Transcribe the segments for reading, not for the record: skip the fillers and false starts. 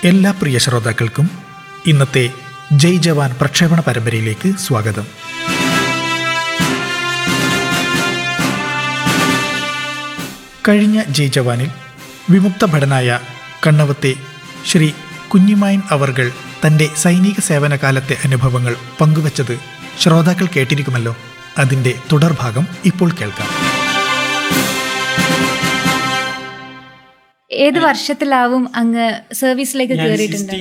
എല്ലാ പ്രിയ ശ്രോതാക്കൾക്കും ഇന്നത്തെ ജയ് ജവാൻ പ്രക്ഷേപണ പരമ്പരയിലേക്ക് സ്വാഗതം. കഴിഞ്ഞ ജയ് ജവാനിൽ വിമുക്ത ഭടനായ കണ്ണവത്തെ ശ്രീ കുഞ്ഞിമായൻ അവർകൾ തൻ്റെ സൈനിക സേവനകാലത്തെ അനുഭവങ്ങൾ പങ്കുവച്ചത് ശ്രോതാക്കൾ കേട്ടിരിക്കുമല്ലോ. അതിൻ്റെ തുടർഭാഗം ഇപ്പോൾ കേൾക്കാം. ഏത് വർഷത്തിലാവും അങ്ങ് സർവീസിലേക്ക് കയറിയിട്ടുണ്ട്?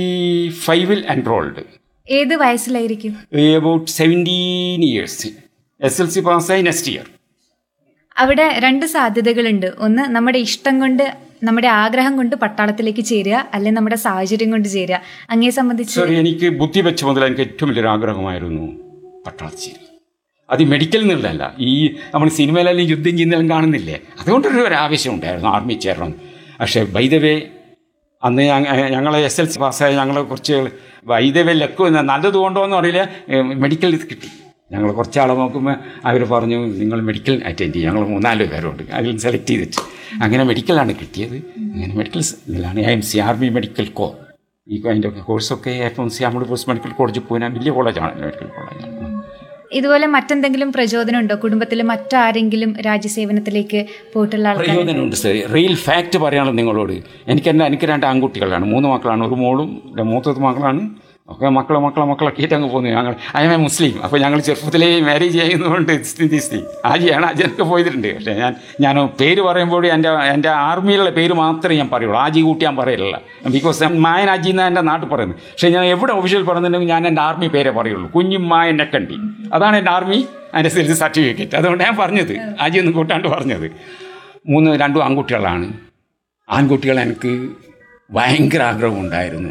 65 എൻറോൾഡ്. ഏത് വയസ്സിലായിരിക്കും? About 17 years. SLC പാസ്സായി നെക്സ്റ്റ് ഇയർ. അവിടെ രണ്ട് സാധ്യതകളുണ്ട്. ഒന്ന്, നമ്മുടെ ഇഷ്ടം കൊണ്ട്, നമ്മുടെ ആഗ്രഹം കൊണ്ട് പട്ടാളത്തിലേക്ക് ചേരുക, അല്ലെങ്കിൽ നമ്മുടെ സാഹചര്യം കൊണ്ട് ചേരുക. അങ്ങയെ സംബന്ധിച്ച്? എനിക്ക് ബുദ്ധി വെച്ച മുതൽ എനിക്ക് ഏറ്റവും വലിയൊരു ആഗ്രഹമായിരുന്നു പട്ടാളത്തിൽ ചേരുക. അത് മെഡിക്കൽ എന്നുള്ളതല്ല, ഈ നമ്മൾ സിനിമയിലെല്ലാം യുദ്ധം ചെയ്യുന്നതെല്ലാം കാണുന്നില്ലേ, അതുകൊണ്ടൊരു ആവശ്യം ഉണ്ടായിരുന്നു ആർമി ചേരണം. പക്ഷേ വൈദവേ അന്ന് ഞങ്ങളെ SLC പാസ്സായ ഞങ്ങളെ കുറച്ച് വൈദവേ ലക്ക് നല്ലത് കൊണ്ടോ എന്ന് അറിയില്ല, മെഡിക്കൽ ഇത് കിട്ടി. ഞങ്ങൾ കുറച്ചാളെ നോക്കുമ്പോൾ അവർ പറഞ്ഞു നിങ്ങൾ മെഡിക്കൽ അറ്റൻഡ് ചെയ്യും. ഞങ്ങൾ 3-4 പേരുണ്ട്, അതിൽ സെലക്ട് ചെയ്തിട്ട് അങ്ങനെ മെഡിക്കലാണ് കിട്ടിയത്. അങ്ങനെ മെഡിക്കൽ ഇതിലാണ് AMC ആർമി മെഡിക്കൽ കോർ. ഈ അതിൻ്റെ കോഴ്സൊക്കെ FMC അമ്മൂട് post medical college Pune വലിയ കോളേജാണ്, മെഡിക്കൽ കോളേജാണ്. ഇതുപോലെ മറ്റെന്തെങ്കിലും പ്രചോദനം ഉണ്ടോ? കുടുംബത്തിൽ മറ്റാരെങ്കിലും രാജ്യസേവനത്തിലേക്ക് പോയിട്ടുള്ള ആൾക്കാർ? പ്രചോദനമുണ്ട് സർ. റിയൽ ഫാക്റ്റ് പറയാനുള്ളത് നിങ്ങളോട്. എനിക്ക് 2 ആൺകുട്ടികളാണ്, 3 മക്കളാണ്, ഒരു മോളും മൂത്തത് മകളാണ്. ഒക്കെ മക്കളൊക്കെ ആയിട്ട് അങ്ങ് പോകുന്നു. ഞങ്ങൾ അയമേ മുസ്ലിം, അപ്പോൾ ഞങ്ങൾ ചെറുപ്പത്തിലേ മാരേജ് ചെയ്യുന്നതുകൊണ്ട് ആജിയാണ്, ആജിയൊക്കെ പോയിട്ടുണ്ട്. പക്ഷേ ഞാൻ പേര് പറയുമ്പോൾ എൻ്റെ ആർമിയിലുള്ള പേര് മാത്രമേ ഞാൻ പറയുള്ളൂ, ആജി കൂട്ടി ഞാൻ പറയില്ല. ബിക്കോസ് മായൻ ആജി എന്നാണ് എൻ്റെ നാട്ടിൽ പറയുന്നത്. പക്ഷേ ഞാൻ എവിടെ ഒഫീഷ്യൽ പറയുന്നുണ്ടെങ്കിൽ ഞാൻ എൻ്റെ ആർമി പേരേ പറയുള്ളൂ, കുഞ്ഞുമായൻ നെക്കണ്ടി. അതാണ് എൻ്റെ ആർമി അതിൻ്റെ സർട്ടിഫിക്കറ്റ്. അതുകൊണ്ട് ഞാൻ പറഞ്ഞത് ആജി ഒന്നും കൂട്ടാണ്ട് പറഞ്ഞത്. 2 ആൺകുട്ടികളാണ്. ആൺകുട്ടികൾ എനിക്ക് ഭയങ്കര ആഗ്രഹമുണ്ടായിരുന്നു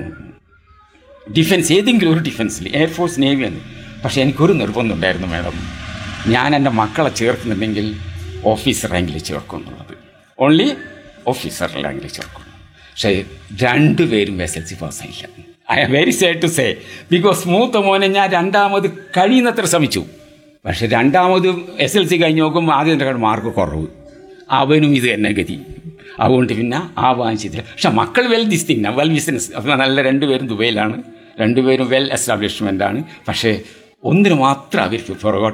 ഡിഫൻസ്, ഏതെങ്കിലും ഒരു ഡിഫൻസിൽ, എയർഫോഴ്സ്, നേവി എന്ന്. പക്ഷേ എനിക്കൊരു നിർബന്ധമുണ്ടായിരുന്നു മാഡം, ഞാൻ എൻ്റെ മക്കളെ ചേർക്കുന്നുണ്ടെങ്കിൽ ഓഫീസർ റാങ്കിൽ ചേർക്കും എന്നുള്ളത്. ഓൺലി ഓഫീസർ റാങ്കിൽ ചേർക്കും. പക്ഷേ 2 പേരും SLC പാസ്സായില്ല. I am very sad to say. Because മൂത്ത മോനെ ഞാൻ 2ാമത് കഴിയുന്നത്ര ശ്രമിച്ചു. പക്ഷേ 2ാമത് SLC കഴിഞ്ഞ് നോക്കുമ്പോൾ ആദ്യത്തെ മാർക്ക് കുറവ്. അവനും ഇത് തന്നെ ഗതി. അതുകൊണ്ട് പിന്നെ വാങ്ങിച്ചിട്ടില്ല. പക്ഷെ മക്കൾ വെൽ ബിസിനസ്. അപ്പോൾ നല്ല 2 പേരും ദുബൈയിലാണ്, 2 പേരും വെൽ എസ്റ്റാബ്ലിഷ്മെൻ്റാണ്. പക്ഷേ ഒന്നിന് മാത്രം അവർക്ക് പുറകോട്ട്